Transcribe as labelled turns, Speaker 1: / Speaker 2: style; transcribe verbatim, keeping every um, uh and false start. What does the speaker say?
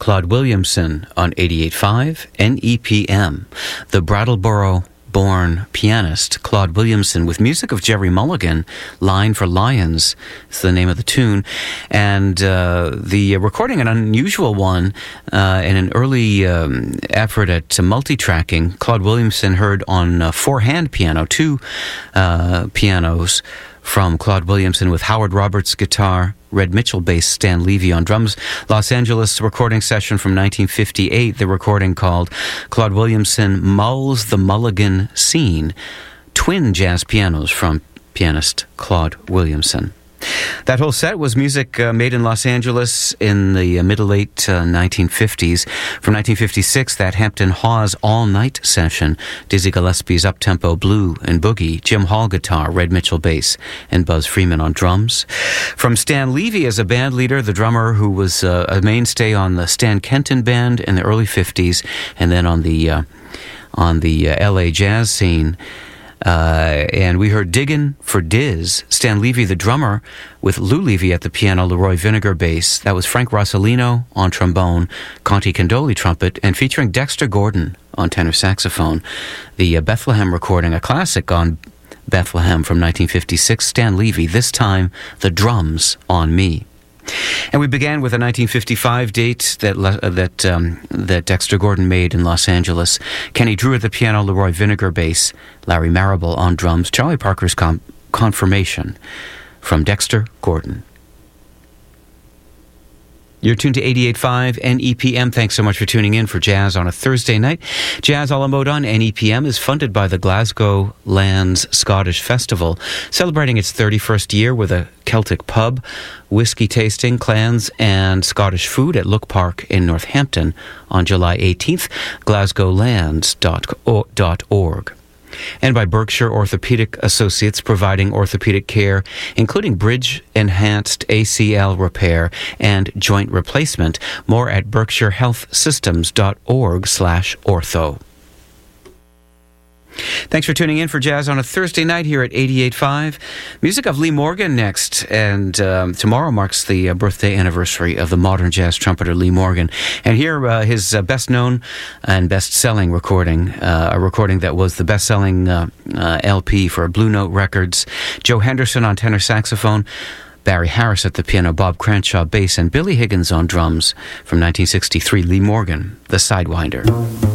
Speaker 1: Claude Williamson on eighty-eight point five N E P M. The Brattleboro-born pianist Claude Williamson with music of Jerry Mulligan, Line for Lions is the name of the tune. And uh, the recording, an unusual one, uh, in an early um, effort at multi-tracking. Claude Williamson heard on uh, four-hand piano, two uh, pianos from Claude Williamson with Howard Roberts guitar, Red Mitchell bass, Stan Levy on drums. Los Angeles recording session from nineteen fifty-eight, the recording called Claude Williamson Mulls the Mulligan Scene. Twin jazz pianos from pianist Claude Williamson. That whole set was music uh, made in Los Angeles in the uh, middle-late uh, nineteen fifties. From nineteen fifty-six, that Hampton Hawes all-night session, Dizzy Gillespie's up-tempo blue and boogie, Jim Hall guitar, Red Mitchell bass, and Buzz Freeman on drums. From Stan Levy as a band leader, the drummer who was uh, a mainstay on the Stan Kenton Band in the early fifties, and then on the uh, on the uh, L A jazz scene. Uh, and we heard Diggin' for Diz, Stan Levy the drummer, with Lou Levy at the piano, Leroy Vinegar bass. That was Frank Rossellino on trombone, Conti Condoli trumpet, and featuring Dexter Gordon on tenor saxophone. The uh, Bethlehem recording, a classic on Bethlehem from nineteen fifty-six, Stan Levy, this time the drums on me. And we began with a nineteen fifty-five date that uh, that um, that Dexter Gordon made in Los Angeles. Kenny Drew at the piano, Leroy Vinegar bass, Larry Marable on drums, Charlie Parker's com- Confirmation from Dexter Gordon. You're tuned to eighty-eight point five N E P M. Thanks so much for tuning in for Jazz on a Thursday night. Jazz a la mode on N E P M is funded by the Glasgow Lands Scottish Festival, celebrating its thirty-first year with a Celtic pub, whiskey tasting, clans, and Scottish food at Look Park in Northampton on July eighteenth, glasgow lands dot org. And by Berkshire Orthopedic Associates, providing orthopedic care, including bridge-enhanced A C L repair and joint replacement. More at berkshire health systems dot org slash ortho. Thanks for tuning in for Jazz on a Thursday night here at eighty-eight point five. Music of Lee Morgan next, and um, tomorrow marks the uh, birthday anniversary of the modern jazz trumpeter Lee Morgan. And here, uh, his uh, best-known and best-selling recording, uh, a recording that was the best-selling uh, uh, L P for Blue Note Records. Joe Henderson on tenor saxophone, Barry Harris at the piano, Bob Cranshaw bass, and Billy Higgins on drums. From nineteen sixty-three, Lee Morgan, The Sidewinder.